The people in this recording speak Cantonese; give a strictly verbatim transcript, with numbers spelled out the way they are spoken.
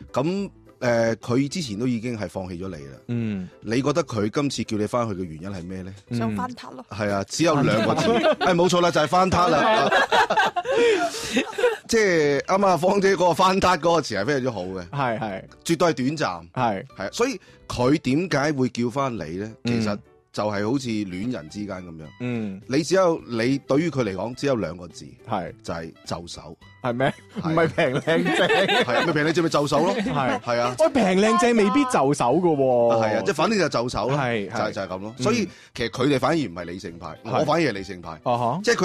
咁誒，佢、呃、之前都已經係放棄咗你啦。嗯，你覺得佢今次叫你翻去嘅原因係咩咧？ 想翻撻咯。 係啊，只有兩個字，誒冇錯啦，就係、是、翻撻啦。即係啱啱阿芳姐嗰個翻撻嗰個詞係非常之好嘅，係係，絕對係短暫，係係，所以佢點解會叫翻你咧？其實、嗯。就係好似戀人之間咁樣，嗯，你只有你對於佢嚟講只有兩個字，係就係、是、就手，係咩？唔係平靚正，係咪平靚正咪就手咯？係係啊，喂，平靚正未必就手噶喎，係啊，即係反正就就手咯，係就係就係咁咯。所以其實佢哋反而唔係理性派，我反而係理性派，即係佢。